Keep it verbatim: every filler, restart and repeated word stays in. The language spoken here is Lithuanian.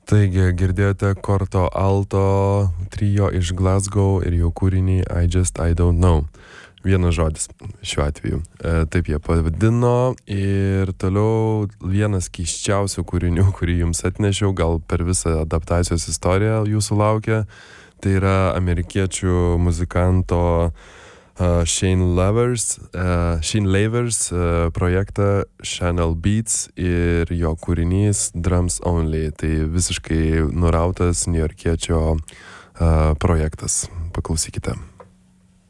Taigi, girdėjote Korto Alto trio iš Glasgow ir jo kūrinį I Just I Don't Know. Vienas žodis šiuo atveju. E, taip jie pavadino ir toliau vienas keisčiausių kūrinių, kurį jums atnešiau, gal per visą adaptacijos istoriją jūsų laukia. Tai yra amerikiečių muzikanto uh, Shane Lavers, uh, Shane Lavers uh, projektą Channel Beats ir jo kūrinys Drums Only. Tai visiškai nurautas niujorkiečio uh, projektas. Paklausykite.